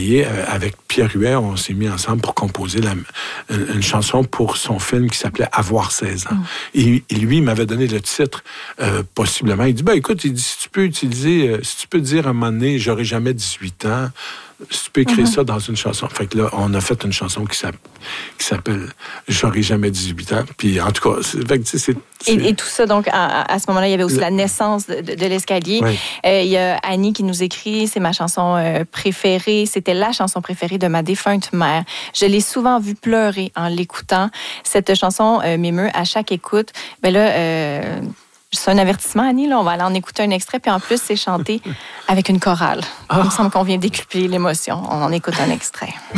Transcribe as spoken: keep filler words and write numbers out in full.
Et euh, avec Pierre Huet, on s'est mis ensemble pour composer la, une, une chanson pour son film qui s'appelait « Avoir seize ans ». Mm. Et, et lui, il m'avait donné le titre, euh, possiblement. Il dit, ben écoute, il dit, si tu peux utiliser, euh, si tu peux dire à un moment donné, j'aurai jamais dix-huit ans, si tu peux écrire mm-hmm. ça dans une chanson. Fait que là, on a fait une chanson qui s'appelle, qui s'appelle J'aurai jamais dix-huit ans. Puis en tout cas, c'est, fait que, c'est, c'est... Et, et tout ça, donc, à, à ce moment-là, il y avait aussi le... la naissance de, de, de l'escalier. Oui. Euh, il y a Annie qui nous écrit, c'est ma chanson euh, préférée. C'était la chanson préférée de ma défunte mère. Je l'ai souvent vue pleurer en l'écoutant. Cette chanson euh, m'émeut à chaque écoute. Ben là, euh, c'est un avertissement, Annie. Là, on va aller en écouter un extrait. Puis en plus, c'est chanté avec une chorale. Ah. Il me semble qu'on vient décupler l'émotion. On en écoute un extrait.